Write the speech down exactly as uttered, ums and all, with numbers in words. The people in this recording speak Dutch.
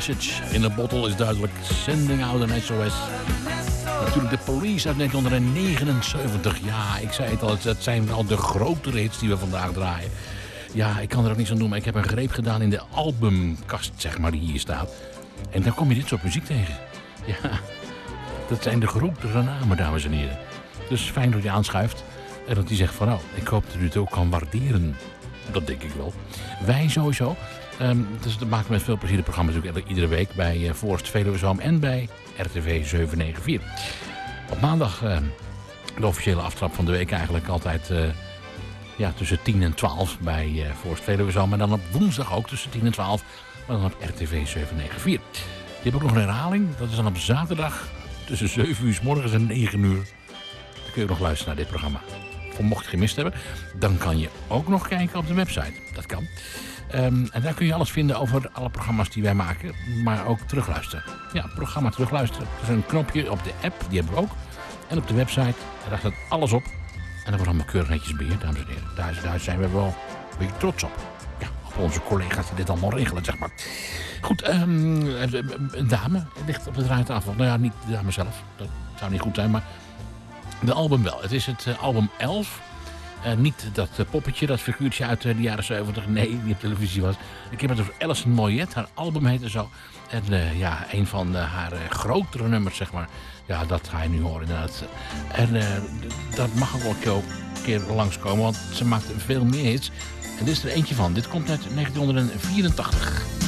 Message in a Bottle is duidelijk. Sending out an S O S. Natuurlijk de Police uit negentien negenenzeventig. Ja, ik zei het al, het zijn wel de grotere hits die we vandaag draaien. Ja, ik kan er ook niks aan doen, maar ik heb een greep gedaan in de albumkast, zeg maar, die hier staat. En dan kom je dit soort muziek tegen. Ja, dat zijn de grotere namen, dames en heren. Dus fijn dat je aanschuift en dat hij zegt van, nou, ik hoop dat u het ook kan waarderen. Dat denk ik wel. Wij sowieso. Um, dus dat maakt met veel plezier het programma natuurlijk iedere week bij uh, Forst Veluwezoom en bij R T V zeven negen vier. Op maandag uh, de officiële aftrap van de week eigenlijk altijd uh, ja, tussen tien en twaalf bij uh, Forst Veluwezoom. En dan op woensdag ook tussen tien en twaalf, maar dan op R T V zeven negen vier. Je hebt ook nog een herhaling. Dat is dan op zaterdag tussen zeven uur 's morgens en negen uur. Dan kun je nog luisteren naar dit programma. Voor mocht je het gemist hebben, dan kan je ook nog kijken op de website. Dat kan. Um, en daar kun je alles vinden over alle programma's die wij maken, maar ook terugluisteren. Ja, programma terugluisteren. Er is een knopje op de app, die hebben we ook. En op de website, daar staat alles op. En dat wordt allemaal keurig netjes beheerd, dames en heren. Daar, daar zijn we wel een beetje trots op. Ja, op onze collega's die dit allemaal regelen, zeg maar. Goed, um, een dame ligt op de draaitafel. Nou ja, niet de dame zelf. Dat zou niet goed zijn, maar de album wel. Het is het uh, album elf. Uh, niet dat uh, poppetje, dat figuurtje uit uh, de jaren zeventig. Nee, die op televisie was. Ik heb het over Alison Moyet. Haar album heette zo. En uh, ja, een van uh, haar uh, grotere nummers, zeg maar. Ja, dat ga je nu horen inderdaad. En uh, d- dat mag ook wel een keer langskomen. Want ze maakt veel meer hits. En dit is er eentje van. Dit komt uit negentien vierentachtig.